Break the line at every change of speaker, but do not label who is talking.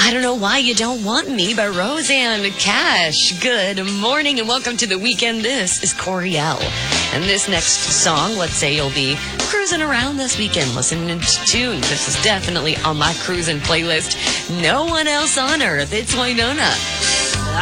I Don't Know Why You Don't Want Me by Rosanne Cash. Good morning and welcome to the weekend. This is Coriel. And this next song, let's say you'll be cruising around this weekend listening to tunes. This is definitely on my cruising playlist. No One Else on Earth. It's Wynonna.